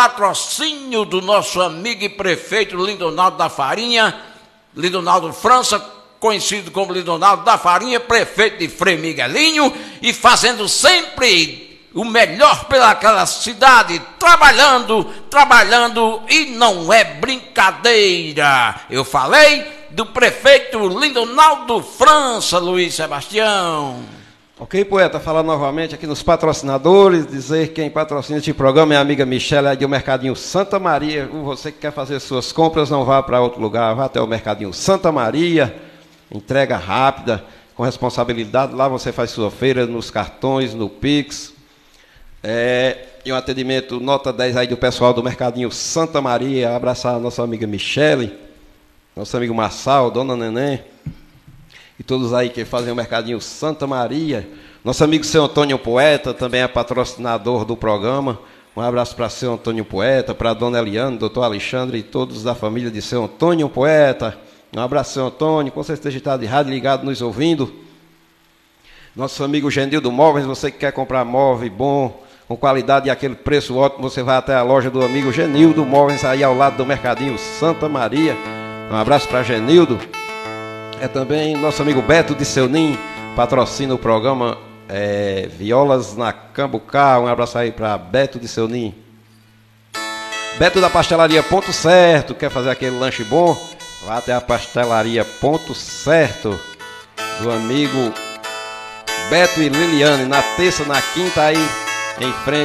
patrocínio do nosso amigo e prefeito Lindonaldo da Farinha, Lindonaldo França, conhecido como Lindonaldo da Farinha, prefeito de Frei Miguelinho, e fazendo sempre o melhor pelaquela cidade, trabalhando, e não é brincadeira. Eu falei do prefeito Lindonaldo França, Luiz Sebastião. Ok, poeta, falar novamente aqui nos patrocinadores, dizer que quem patrocina este programa é a amiga Michele, aí do Mercadinho Santa Maria. Você que quer fazer suas compras, não vá para outro lugar, vá até o Mercadinho Santa Maria, entrega rápida, com responsabilidade. Lá você faz sua feira nos cartões, no Pix. E um atendimento nota 10 aí do pessoal do Mercadinho Santa Maria. Abraçar a nossa amiga Michele, nosso amigo Massal, Dona Neném, e todos aí que fazem o Mercadinho Santa Maria. Nosso amigo Seu Antônio Poeta, também é patrocinador do programa. Um abraço para Seu Antônio Poeta, para Dona Eliane, Doutor Alexandre e todos da família de Seu Antônio Poeta. Um abraço, Seu Antônio, com certeza está de rádio ligado, nos ouvindo. Nosso amigo Genildo Móveis, você que quer comprar móvel bom, com qualidade e aquele preço ótimo, você vai até a loja do amigo Genildo Móveis, aí ao lado do Mercadinho Santa Maria. Um abraço para Genildo. É também nosso amigo Beto de Seunim, patrocina o programa Violas na Cambucá. Um abraço aí para Beto de Seunim. Beto da Pastelaria Ponto Certo, quer fazer aquele lanche bom? Vá até a Pastelaria Ponto Certo, do amigo Beto e Liliane, na terça, na quinta aí, em frente